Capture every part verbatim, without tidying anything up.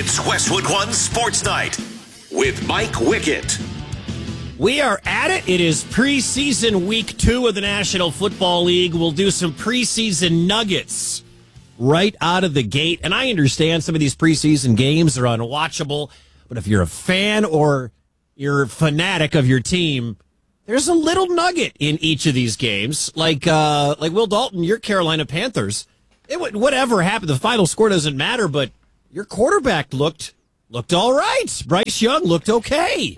It's Westwood One Sports Night with Mike Wickett. We are at it. It is preseason week two of the National Football League. We'll do some preseason nuggets right out of the gate. And I understand some of these preseason games are unwatchable, but if you're a fan or you're a fanatic of your team, there's a little nugget in each of these games. Like uh, like Will Dalton, your Carolina Panthers. It, whatever happened, the final score doesn't matter, but your quarterback looked looked all right. Bryce Young looked okay.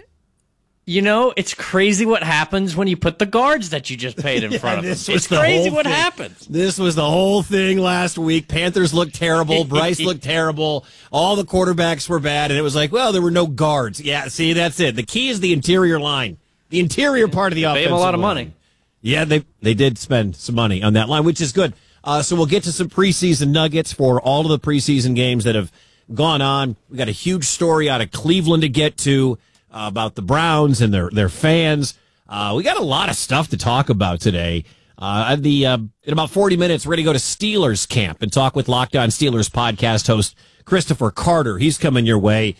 You know, it's crazy what happens when you put the guards that you just paid in yeah, front of them. It's the crazy what thing. happens. This was the whole thing last week. Panthers looked terrible. Bryce looked terrible. All the quarterbacks were bad, and it was like, well, there were no guards. Yeah, see, that's it. The key is the interior line. The interior part of the offense. They have a lot of money. Yeah, they they did spend some money on that line, which is good. Uh, so we'll get to some preseason nuggets for all of the preseason games that have gone on. We got a huge story out of Cleveland to get to uh, about the Browns and their their fans. Uh, we got a lot of stuff to talk about today. Uh, the uh, in about forty minutes, we're going to go to Steelers camp and talk with Locked On Steelers podcast host Christopher Carter. He's coming your way.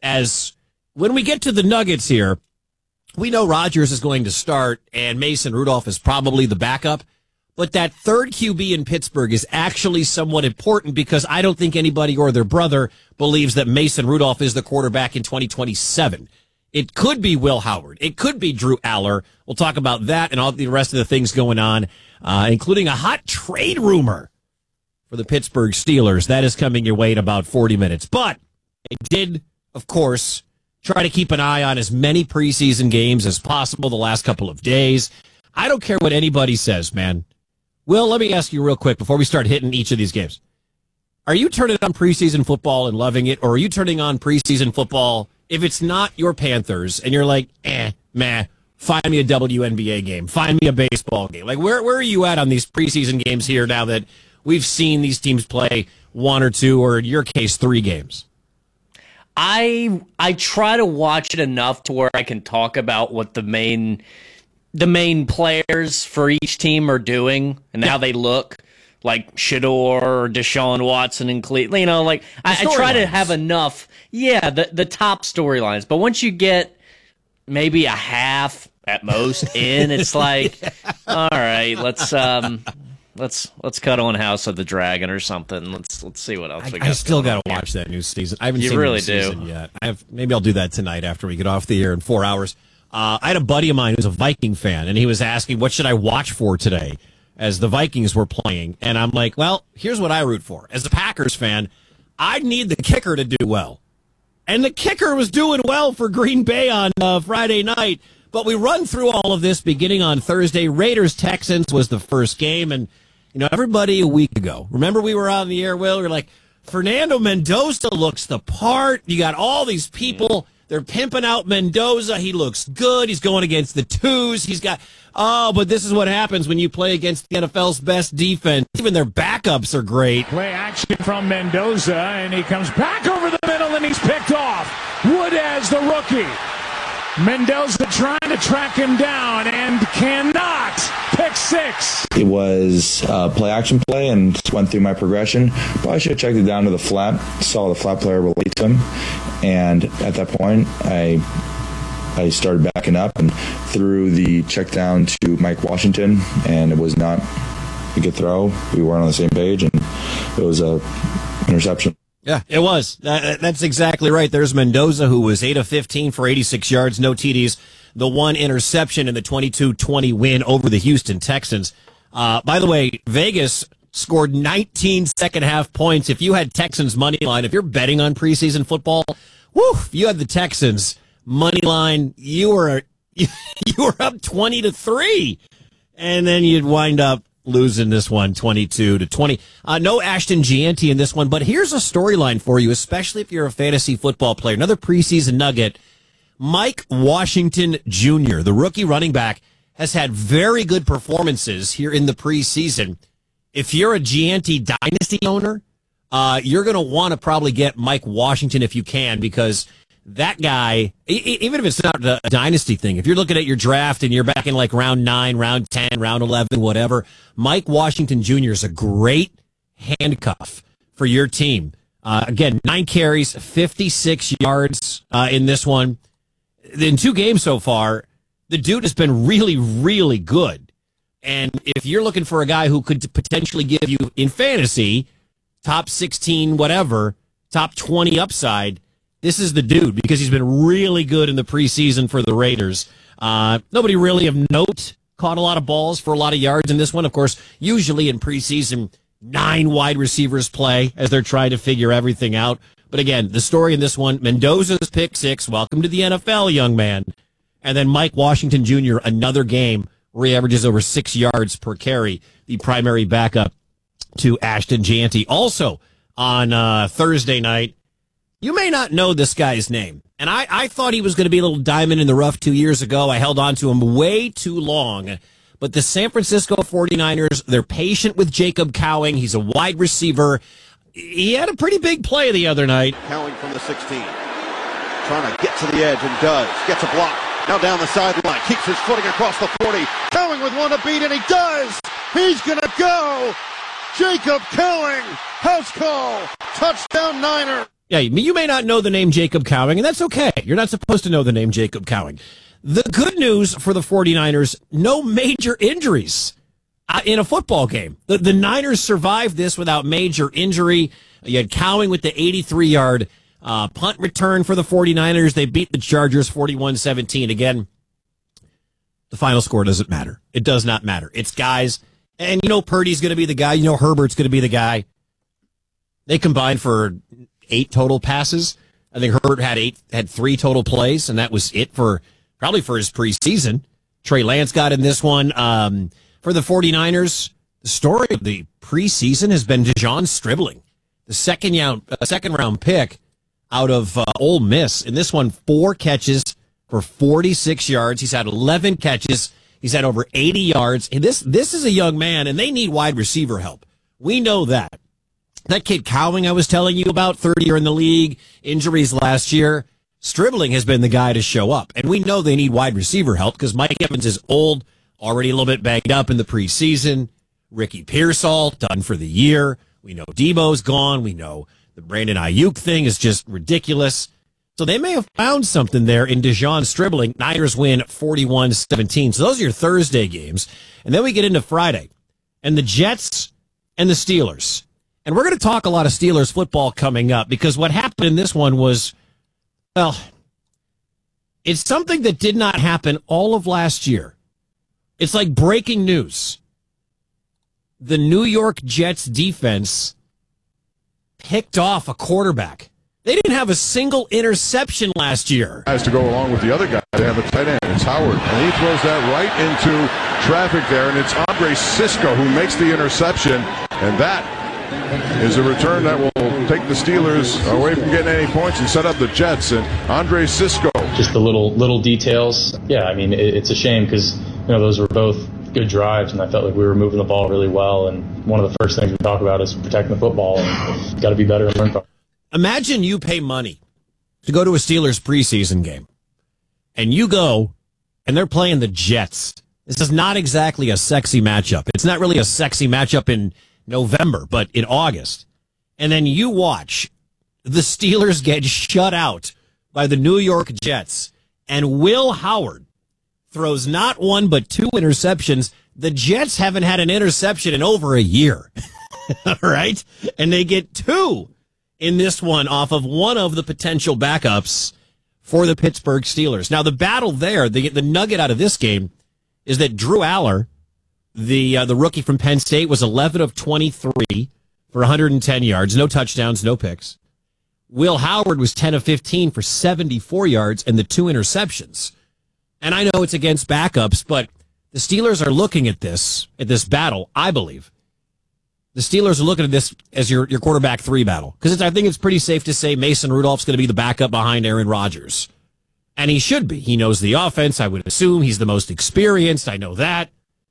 As when we get to the nuggets here, we know Rodgers is going to start and Mason Rudolph is probably the backup. But that third Q B in Pittsburgh is actually somewhat important because I don't think anybody or their brother believes that Mason Rudolph is the quarterback in twenty twenty-seven. It could be Will Howard. It could be Drew Aller. We'll talk about that and all the rest of the things going on, uh, including a hot trade rumor for the Pittsburgh Steelers. That is coming your way in about forty minutes. But I did, of course, try to keep an eye on as many preseason games as possible the last couple of days. I don't care what anybody says, man. Will, let me ask you real quick before we start hitting each of these games. Are you turning on preseason football and loving it, or are you turning on preseason football if it's not your Panthers and you're like, eh, meh, find me a W N B A game, find me a baseball game? Like, where where are you at on these preseason games here now that we've seen these teams play one or two, or in your case, three games? I I try to watch it enough to where I can talk about what the main the main players for each team are doing and yeah. how they look, like Shedeur or Deshaun Watson and Cleveland. You know, like I, I try to have enough, yeah, the the top storylines. But once you get maybe a half at most in, it's like, yeah. all right, let's um. Let's let's cut on House of the Dragon or something. Let's let's see what else we got. I still got to watch that new season. I haven't you seen really the new do. season yet. I have maybe I'll do that tonight after we get off the air in four hours. Uh, I had a buddy of mine who's a Viking fan, and he was asking, "What should I watch for today?" As the Vikings were playing, and I'm like, "Well, here's what I root for." As a Packers fan, I need the kicker to do well, and the kicker was doing well for Green Bay on uh, Friday night. But we run through all of this beginning on Thursday. Raiders Texans was the first game, and you know, everybody a week ago, remember we were on the air, Will? We were like, Fernando Mendoza looks the part. You got all these people. They're pimping out Mendoza. He looks good. He's going against the twos. He's got, oh, but this is what happens when you play against the N F L's best defense. Even their backups are great. Play action from Mendoza, and he comes back over the middle, and he's picked off. Wood as the rookie. Mendoza trying to track him down and cannot. Pick six. It was a play action play and just went through my progression. Probably should have checked it down to the flat. Saw the flat player relate to him. And at that point, I I started backing up and threw the check down to Mike Washington. And it was not a good throw. We weren't on the same page. And it was a interception. Yeah, it was. That, that's exactly right. There's Mendoza, who was eight of fifteen for eighty-six yards, no T Ds, the one interception in the twenty-two twenty win over the Houston Texans. Uh, by the way, Vegas scored nineteen second-half points. If you had Texans money line, if you're betting on preseason football, woo, if you had the Texans money line, you were you were up twenty to three, and then you'd wind up losing this one twenty-two to twenty. Uh, no Ashton Gianti in this one, but here's a storyline for you, especially if you're a fantasy football player. Another preseason nugget. Mike Washington Junior, the rookie running back, has had very good performances here in the preseason. If you're a Gianti dynasty owner, uh, you're going to want to probably get Mike Washington if you can, because that guy, even if it's not a dynasty thing, if you're looking at your draft and you're back in like round nine, round ten, round eleven, whatever, Mike Washington Junior is a great handcuff for your team. Uh, again, nine carries, fifty-six yards uh, in this one. In two games so far, the dude has been really, really good. And if you're looking for a guy who could potentially give you, in fantasy, top sixteen, whatever, top twenty upside, this is the dude because he's been really good in the preseason for the Raiders. Uh, nobody really of note caught a lot of balls for a lot of yards in this one. Of course, usually in preseason, nine wide receivers play as they're trying to figure everything out. But again, the story in this one, Mendoza's pick six. Welcome to the N F L, young man. And then Mike Washington Junior, another game where he averages over six yards per carry, the primary backup to Ashton Jeanty. Also on uh, Thursday night, you may not know this guy's name. And I, I thought he was going to be a little diamond in the rough two years ago. I held on to him way too long. But the San Francisco forty-niners, they're patient with Jacob Cowing. He's a wide receiver. He had a pretty big play the other night. Cowing from the sixteen. Trying to get to the edge and does. Gets a block. Now down the sideline. Keeps his footing across the forty. Cowing with one to beat, and he does. He's going to go. Jacob Cowing. House call. Touchdown Niner. Yeah, you may not know the name Jacob Cowing, and that's okay. You're not supposed to know the name Jacob Cowing. The good news for the forty-niners, no major injuries uh, in a football game. The, the Niners survived this without major injury. You had Cowing with the eighty-three-yard uh, punt return for the forty-niners. They beat the Chargers forty-one seventeen. Again, the final score doesn't matter. It does not matter. It's guys, and you know Purdy's going to be the guy. You know Herbert's going to be the guy. They combined for eight total passes. I think Herbert had eight, had three total plays, and that was it for probably for his preseason. Trey Lance got in this one. Um, for the forty-niners, the story of the preseason has been DeJon Stribling, the second round, uh, second round pick out of uh, Ole Miss. In this one, four catches for forty-six yards. He's had eleven catches. He's had over eighty yards. And this, this is a young man, and they need wide receiver help. We know that. That kid Cowing I was telling you about, third year in the league, injuries last year. Stribling has been the guy to show up. And we know they need wide receiver help because Mike Evans is old, already a little bit banged up in the preseason. Ricky Pearsall, done for the year. We know Debo's gone. We know the Brandon Ayuk thing is just ridiculous. So they may have found something there in DeJon Stribling. Niners win forty-one seventeen. So those are your Thursday games. And then we get into Friday. And the Jets and the Steelers. And we're going to talk a lot of Steelers football coming up because what happened in this one was, well, it's something that did not happen all of last year. It's like breaking news. The New York Jets defense picked off a quarterback. They didn't have a single interception last year. Has to go along with the other guy. They have a tight end. It's Howard. And he throws that right into traffic there. And it's Andre Sisco who makes the interception. And that is a return that will take the Steelers away from getting any points and set up the Jets. And Andre Sisco. Just the little little details. Yeah, I mean, it, it's a shame because, you know, those were both good drives, and I felt like we were moving the ball really well. And one of the first things we talk about is protecting the football, and got to be better and learn from it. Imagine you pay money to go to a Steelers preseason game, and you go, and they're playing the Jets. This is not exactly a sexy matchup. It's not really a sexy matchup in November, but in August. And then you watch the Steelers get shut out by the New York Jets, and Will Howard throws not one but two interceptions. The Jets haven't had an interception in over a year. All right? And they get two in this one off of one of the potential backups for the Pittsburgh Steelers. Now, the battle there, the, the nugget out of this game is that Drew Aller, the uh, the rookie from Penn State, was eleven of twenty-three for one hundred ten yards, no touchdowns, no picks. Will Howard was ten of fifteen for seventy-four yards and the two interceptions. And I know it's against backups, but the Steelers are looking at this, at this battle, I believe. The Steelers are looking at this as your, your quarterback three battle. Because I think it's pretty safe to say Mason Rudolph's going to be the backup behind Aaron Rodgers. And he should be. He knows the offense, I would assume. He's the most experienced. I know that.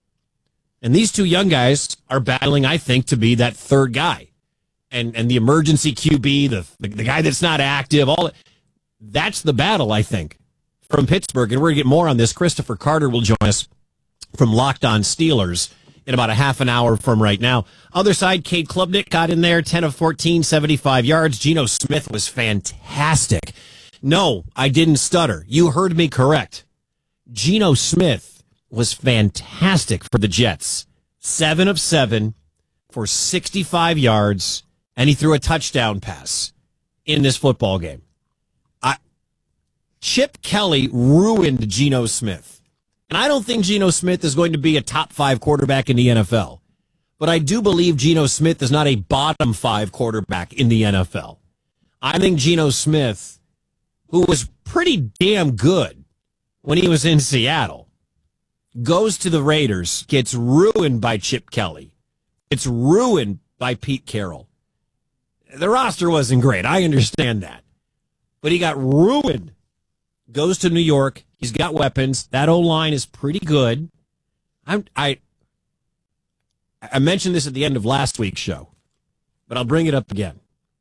And these two young guys are battling, I think, to be that third guy. And and the emergency Q B, the, the, the guy that's not active, all that's the battle, I think, from Pittsburgh. And we're going to get more on this. Christopher Carter will join us from Locked On Steelers in about a half an hour from right now. Other side, Cade Klubnik got in there, ten of fourteen, seventy-five yards. Geno Smith was fantastic. No, I didn't stutter. You heard me correct. Geno Smith was fantastic for the Jets. Seven of seven for sixty-five yards, and he threw a touchdown pass in this football game. I, Chip Kelly ruined Geno Smith. And I don't think Geno Smith is going to be a top five quarterback in the N F L. But I do believe Geno Smith is not a bottom five quarterback in the N F L. I think Geno Smith, who was pretty damn good when he was in Seattle, goes to the Raiders, gets ruined by Chip Kelly. It's ruined by Pete Carroll. The roster wasn't great. I understand that. But he got ruined. Goes to New York. He's got weapons. That O-line is pretty good. I'm, I I mentioned this at the end of last week's show, but I'll bring it up again.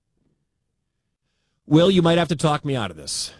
Will, you might have to talk me out of this.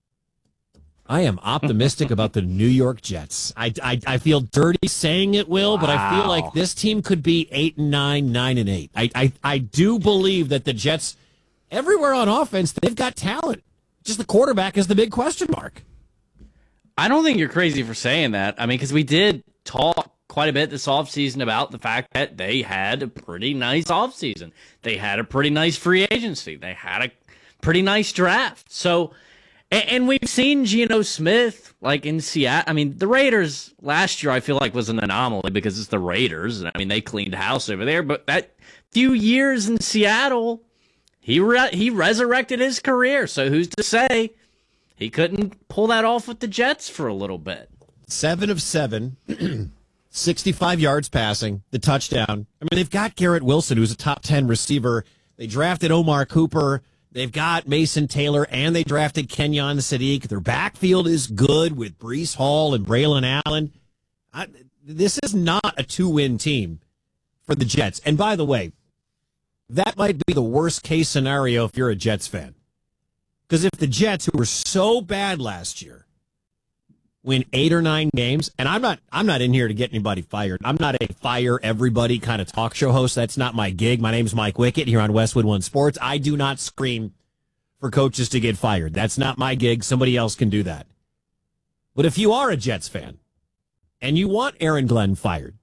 I am optimistic about the New York Jets. I, I, I feel dirty saying it, Will, wow. but I feel like this team could be eight and nine, nine and eight. I, I, I do believe that the Jets, everywhere on offense, they've got talent. Just the quarterback is the big question mark. I don't think you're crazy for saying that. I mean, because we did talk quite a bit this offseason about the fact that they had a pretty nice offseason. They had a pretty nice free agency. They had a pretty nice draft. So, and, and we've seen Geno Smith, like in Seattle. I mean, the Raiders last year, I feel like, was an anomaly because it's the Raiders. I mean, they cleaned house over there. But that few years in Seattle, he re- he resurrected his career. So who's to say he couldn't pull that off with the Jets for a little bit? Seven of seven, sixty-five yards passing, the touchdown. I mean, they've got Garrett Wilson, who's a top ten receiver. They drafted Omar Cooper. They've got Mason Taylor, and they drafted Kenyon Sadiq. Their backfield is good with Breece Hall and Braylon Allen. I, this is not a two-win team for the Jets. And by the way, that might be the worst-case scenario if you're a Jets fan. Because if the Jets, who were so bad last year, win eight or nine games, and I'm not I'm not in here to get anybody fired. I'm not a fire everybody kind of talk show host. That's not my gig. My name's Mike Wickett here on Westwood One Sports. I do not scream for coaches to get fired. That's not my gig. Somebody else can do that. But if you are a Jets fan and you want Aaron Glenn fired,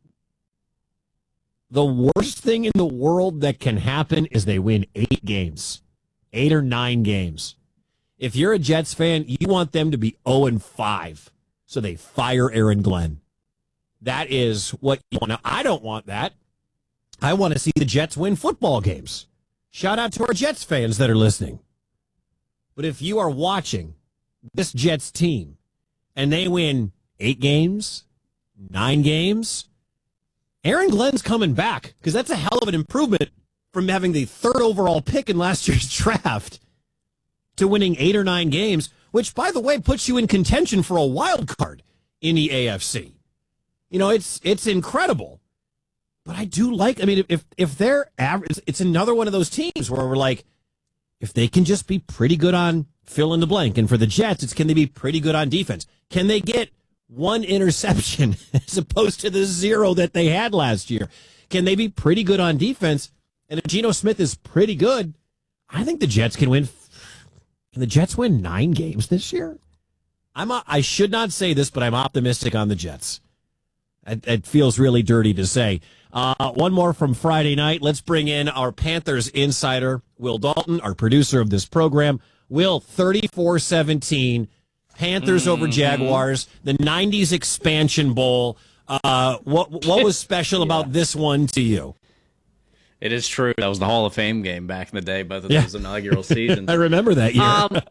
the worst thing in the world that can happen is they win eight games, eight or nine games. If you're a Jets fan, you want them to be oh and five, so they fire Aaron Glenn. That is what you want. Now, I don't want that. I want to see the Jets win football games. Shout out to our Jets fans that are listening. But if you are watching this Jets team and they win eight games, nine games, Aaron Glenn's coming back, because that's a hell of an improvement from having the third overall pick in last year's draft to winning eight or nine games, which, by the way, puts you in contention for a wild card in the A F C. You know, it's it's incredible. But I do like, I mean, if if they're average, it's another one of those teams where we're like, if they can just be pretty good on fill in the blank. And for the Jets, it's can they be pretty good on defense? Can they get one interception as opposed to the zero that they had last year? Can they be pretty good on defense? And if Geno Smith is pretty good, I think the Jets can win. Can the Jets win nine games this year? I'm a, I should not say this, but I'm optimistic on the Jets. It, it feels really dirty to say. Uh, one more from Friday night. Let's bring in our Panthers insider, Will Dalton, our producer of this program. Will, thirty-four seventeen, Panthers mm-hmm. over Jaguars, the nineties expansion bowl. Uh, what what was special yeah. about this one to you? It is true. That was the Hall of Fame game back in the day, both of yeah. those inaugural seasons. I remember that year. Um,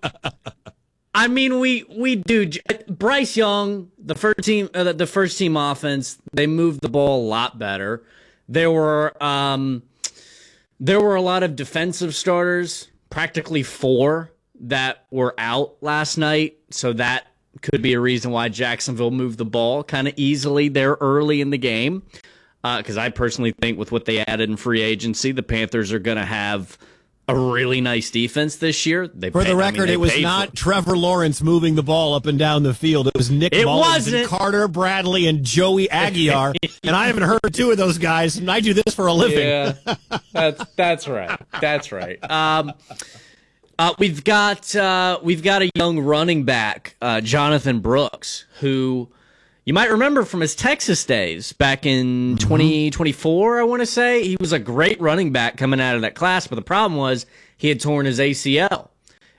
I mean, we we do. Bryce Young, the first team, uh, the first team offense, they moved the ball a lot better. There were um, there were a lot of defensive starters, practically four that were out last night. So that could be a reason why Jacksonville moved the ball kind of easily there early in the game. Because uh, I personally think with what they added in free agency, the Panthers are going to have a really nice defense this year. They For paid, the record, I mean, it was paid not for- Trevor Lawrence moving the ball up and down the field. It was Nick It Mullins and wasn't. Carter Bradley and Joey Aguiar. And I haven't heard two of those guys, and I do this for a living. Yeah, that's that's right. That's right. Um, uh, we've got uh, we've got a young running back, uh, Jonathan Brooks, who you might remember from his Texas days back in Mm-hmm. twenty twenty-four. I want to say he was a great running back coming out of that class, but the problem was he had torn his A C L,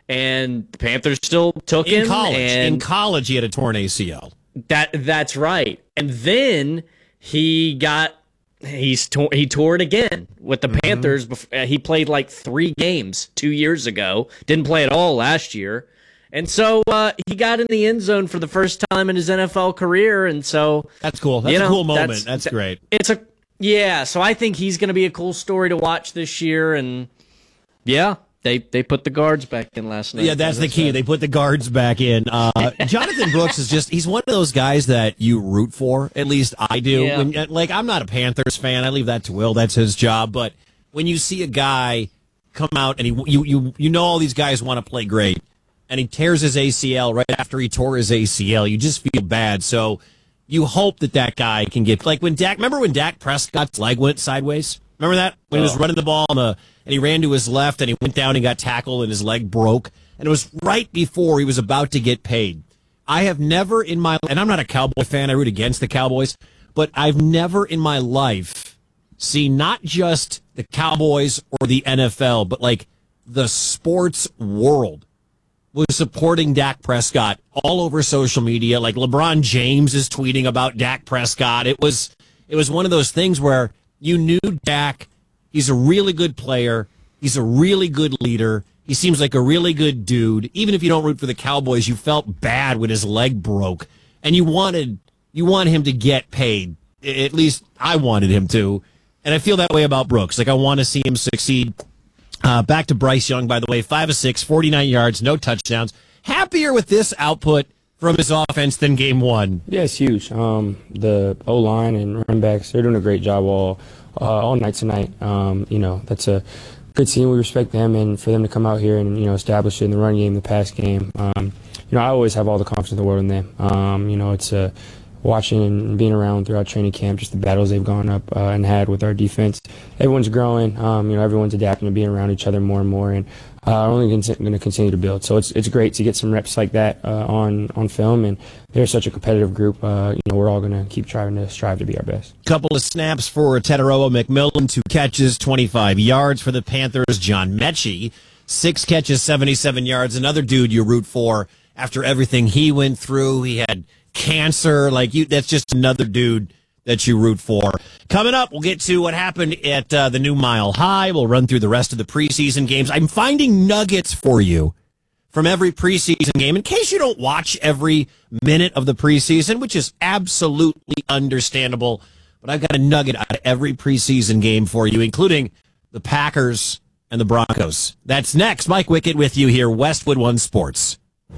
and the Panthers still took In him. college. And In college, he had a torn A C L. That that's right. And then he got he's tor- he tore it again with the Mm-hmm. Panthers. Bef- uh, he played like three games two years ago. Didn't play at all last year. And so uh, he got in the end zone for the first time in his N F L career. And so That's cool. That's you know, a cool moment. that's- That's, great. It's a yeah. So I think he's going to be a cool story to watch this year. And yeah, they they put the guards back in last night. Yeah, that's as the I key. said. They put the guards back in. Uh, Jonathan Brooks is just, he's one of those guys that you root for. At least I do. Yeah. When, like, I'm not a Panthers fan. I leave that to Will. That's his job. But when you see a guy come out and he, you, you, you know all these guys want to play great, and he tears his A C L right after he tore his A C L, you just feel bad. So you hope that that guy can get, like when Dak, remember when Dak Prescott's leg went sideways? Remember that? When he was running the ball on the, and he ran to his left and he went down and got tackled and his leg broke. And it was right before he was about to get paid. I have never in my, and I'm not a Cowboy fan, I root against the Cowboys, but I've never in my life seen not just the Cowboys or the N F L, but like the sports world was supporting Dak Prescott all over social media. Like LeBron James is tweeting about Dak Prescott. It was, it was one of those things where you knew Dak. He's a really good player. He's a really good leader. He seems like a really good dude. Even if you don't root for the Cowboys, you felt bad when his leg broke, and you wanted you want him to get paid. At least I wanted him to, and I feel that way about Brooks. Like I want to see him succeed. Uh, back to Bryce Young, by the way, five of six, forty-nine yards, no touchdowns. Happier with this output from his offense than game one. Yeah, it's huge. Um, the O-line and running backs, they're doing a great job all uh, all night tonight. Um, you know, that's a good team. We respect them, and for them to come out here and, you know, establish it in the run game, the pass game. Um, you know, I always have all the confidence in the world in them. Um, you know, it's a watching and being around throughout training camp, just the battles they've gone up uh, and had with our defense. Everyone's growing. Um, you know, everyone's adapting to being around each other more and more, and uh, only going to continue to build. So it's it's great to get some reps like that uh, on on film, and they're such a competitive group. Uh, you know, we're all going to keep trying to strive to be our best. Couple of snaps for Teteroa McMillan, two catches, twenty-five yards for the Panthers. John Mechie, six catches, seventy-seven yards. Another dude you root for after everything he went through. He had cancer, like you. That's just another dude that you root for. Coming up, we'll get to what happened at uh, the new Mile High. We'll run through the rest of the preseason games. I'm finding nuggets for you from every preseason game, in case you don't watch every minute of the preseason, which is absolutely understandable. But I've got a nugget out of every preseason game for you, including the Packers and the Broncos. That's next. Mike Wickett with you here, Westwood One Sports.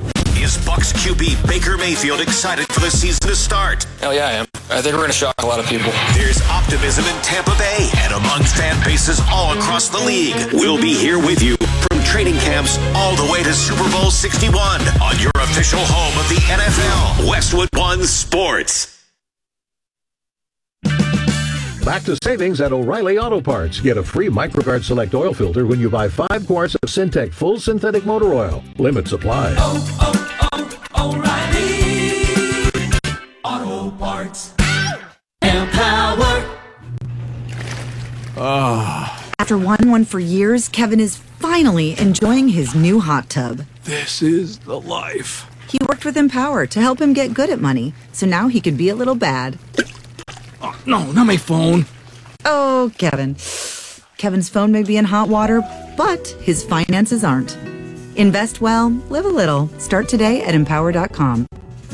Is Bucs Q B Baker Mayfield excited for the season to start? Hell yeah, I am. I think we're going to shock a lot of people. There's optimism in Tampa Bay and among fan bases all across the league. We'll be here with you from training camps all the way to Super Bowl sixty-one on your official home of the N F L, Westwood One Sports. Back to savings at O'Reilly Auto Parts. Get a free MicroGuard Select oil filter when you buy five quarts of Syntec Full Synthetic Motor Oil. Limit supply. Oh, oh, oh, O'Reilly Auto Parts. Empower. Oh. After wanting one for years, Kevin is finally enjoying his new hot tub. This is the life. He worked with Empower to help him get good at money, so now he could be a little bad. Oh, no, not my phone. Oh, Kevin. Kevin's phone may be in hot water, but his finances aren't. Invest well, live a little. Start today at empower dot com.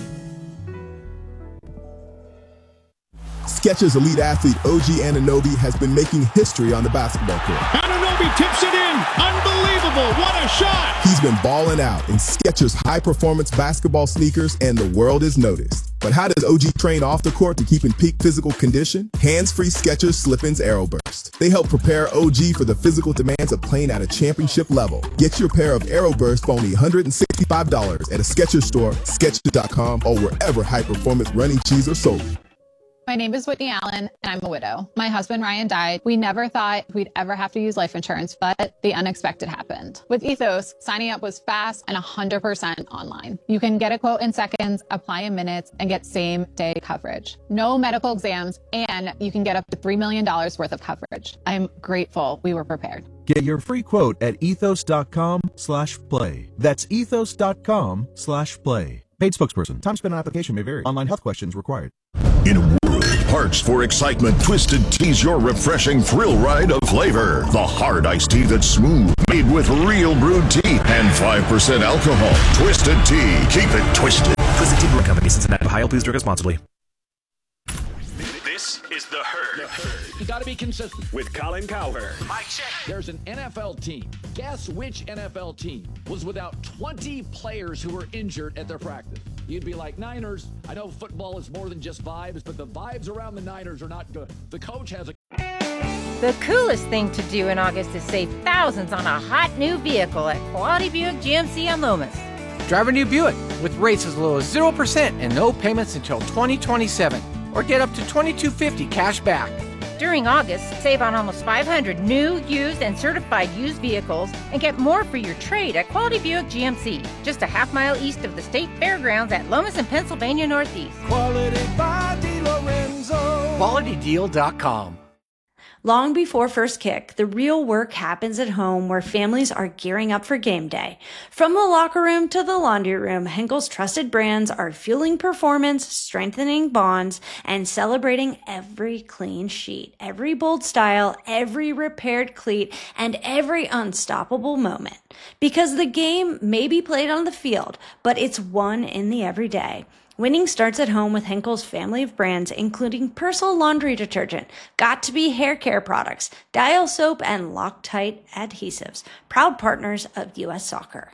Skechers elite athlete O G Anunoby has been making history on the basketball court. Anunoby tips it in. Unbelievable. What a shot. He's been balling out in Skechers high-performance basketball sneakers, and the world is noticed. But how does O G train off the court to keep in peak physical condition? Hands-free Skechers Slip-ins Aeroburst. They help prepare O G for the physical demands of playing at a championship level. Get your pair of Aeroburst for only one hundred sixty-five dollars at a Skechers store, Skechers dot com, or wherever high-performance running shoes are sold. My name is Whitney Allen, and I'm a widow. My husband, Ryan, died. We never thought we'd ever have to use life insurance, but the unexpected happened. With Ethos, signing up was fast and one hundred percent online. You can get a quote in seconds, apply in minutes, and get same-day coverage. No medical exams, and you can get up to three million dollars worth of coverage. I'm grateful we were prepared. Get your free quote at ethos dot com slash play. That's ethos dot com slash play. Paid spokesperson. Time spent on application may vary. Online health questions required. In a world of hearts for excitement, Twisted Tea's your refreshing thrill ride of flavor. The hard iced tea that's smooth, made with real brewed tea and five percent alcohol. Twisted Tea. Keep it twisted. Twisted Tea Brewing Company, Cincinnati, Ohio. Please drink responsibly. This is The Herd. The Herd. You got to be consistent. With Colin Cowherd. Mike check. There's an N F L team. Guess which N F L team was without twenty players who were injured at their practice? You'd be like, Niners. I know football is more than just vibes, but the vibes around the Niners are not good. The coach has a... The coolest thing to do in August is save thousands on a hot new vehicle at Quality Buick G M C on Loomis. Drive a new Buick with rates as low as zero percent and no payments until twenty twenty-seven. Or get up to twenty-two fifty cash back. During August, save on almost five hundred new, used, and certified used vehicles and get more for your trade at Quality Buick G M C, just a half mile east of the State Fairgrounds at Lomas and Pennsylvania Northeast. Quality by DiLorenzo. Quality Deal dot com. Long before first kick, the real work happens at home where families are gearing up for game day. From the locker room to the laundry room, Henkel's trusted brands are fueling performance, strengthening bonds, and celebrating every clean sheet, every bold style, every repaired cleat, and every unstoppable moment. Because the game may be played on the field, but it's won in the everyday. Winning starts at home with Henkel's family of brands, including Persil laundry detergent, Got2b hair care products, Dial soap, and Loctite adhesives, proud partners of U S Soccer.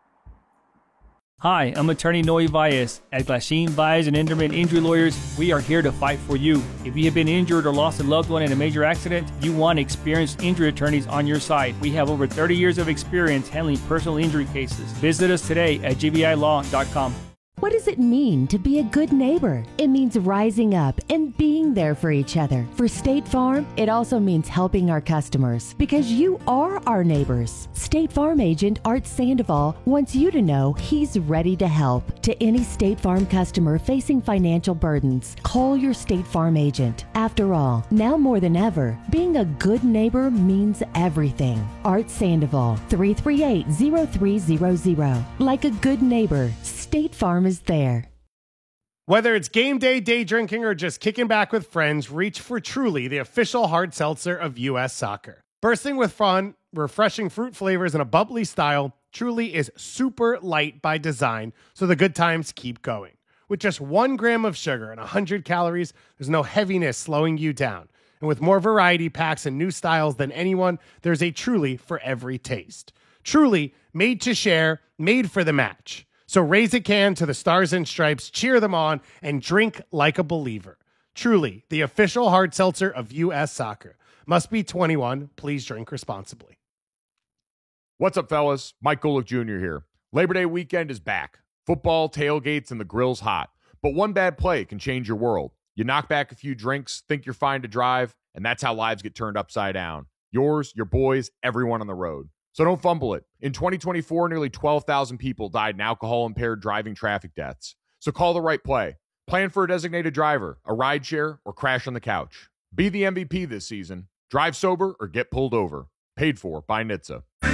Hi, I'm attorney Noe Valles. At Glasheen, Valles and Enderman Injury Lawyers, we are here to fight for you. If you have been injured or lost a loved one in a major accident, you want experienced injury attorneys on your side. We have over thirty years of experience handling personal injury cases. Visit us today at g v i law dot com. What does it mean to be a good neighbor? It means rising up and being there for each other. For State Farm, it also means helping our customers because you are our neighbors. State Farm agent Art Sandoval wants you to know he's ready to help. To any State Farm customer facing financial burdens, call your State Farm agent. After all, now more than ever, being a good neighbor means everything. Art Sandoval, three three eight, zero three zero zero. Like a good neighbor, State Farm is there. Whether it's game day, day drinking, or just kicking back with friends, reach for Truly, the official hard seltzer of U S Soccer. Bursting with fun, refreshing fruit flavors, and a bubbly style, Truly is super light by design, so the good times keep going. With just one gram of sugar and one hundred calories, there's no heaviness slowing you down. And with more variety packs and new styles than anyone, there's a Truly for every taste. Truly, made to share, made for the match. So raise a can to the Stars and Stripes, cheer them on, and drink like a believer. Truly, the official hard seltzer of U S Soccer. Must be twenty-one. Please drink responsibly. What's up, fellas? Mike Golick Junior here. Labor Day weekend is back. Football, tailgates, and the grill's hot. But one bad play can change your world. You knock back a few drinks, think you're fine to drive, and that's how lives get turned upside down. Yours, your boys, everyone on the road. So don't fumble it. In twenty twenty-four, nearly twelve thousand people died in alcohol-impaired driving traffic deaths. So call the right play. Plan for a designated driver, a rideshare, or crash on the couch. Be the M V P this season. Drive sober or get pulled over. Paid for by N H T S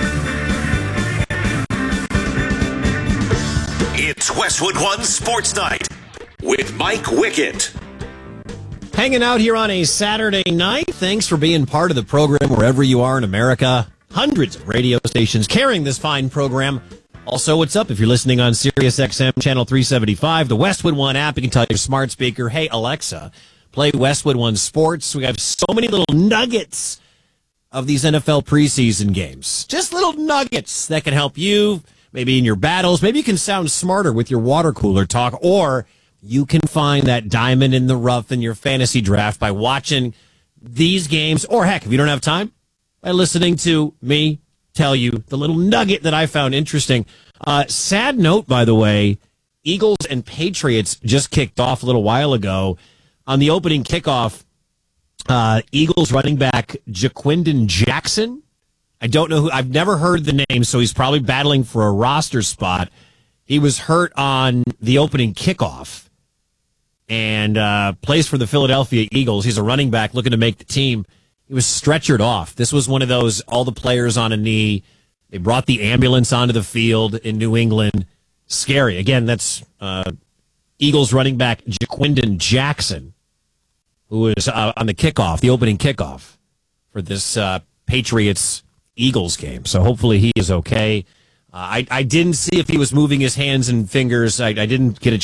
A. It's Westwood One Sports Night with Mike Wickett. Hanging out here on a Saturday night. Thanks for being part of the program wherever you are in America. Hundreds of radio stations carrying this fine program. Also, what's up if you're listening on Sirius X M Channel three seventy-five, the Westwood One app. You can tell your smart speaker, hey, Alexa, play Westwood One Sports. We have so many little nuggets of these N F L preseason games. Just little nuggets that can help you maybe in your battles. Maybe you can sound smarter with your water cooler talk, or you can find that diamond in the rough in your fantasy draft by watching these games, or heck, if you don't have time, by listening to me tell you the little nugget that I found interesting. Uh, sad note, by the way, Eagles and Patriots just kicked off a little while ago. On the opening kickoff, uh, Eagles running back Jaquindon Jackson. I don't know who, I've never heard the name, so he's probably battling for a roster spot. He was hurt on the opening kickoff and uh, plays for the Philadelphia Eagles. He's a running back looking to make the team. He was stretchered off. This was one of those, all the players on a knee. They brought the ambulance onto the field in New England. Scary. Again, that's uh, Eagles running back Jaquindon Jackson, who was uh, on the kickoff, the opening kickoff for this uh, Patriots-Eagles game. So hopefully he is okay. Uh, I, I didn't see if he was moving his hands and fingers. I, I didn't get a